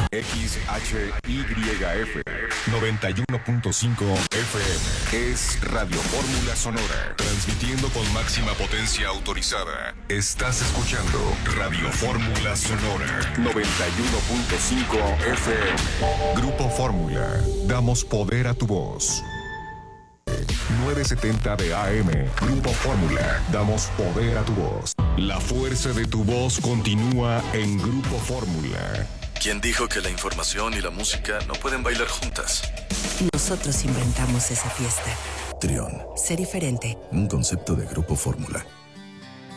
XHYF 91.5 FM es Radio Fórmula Sonora, transmitiendo con máxima potencia autorizada. Estás escuchando Radio Fórmula Sonora 91.5 FM. Grupo Fórmula, damos poder a tu voz. 970 de AM, Grupo Fórmula, damos poder a tu voz. La fuerza de tu voz continúa en Grupo Fórmula. ¿Quién dijo que la información y la música no pueden bailar juntas? Nosotros inventamos esa fiesta. Trión. Sé diferente. Un concepto de Grupo Fórmula.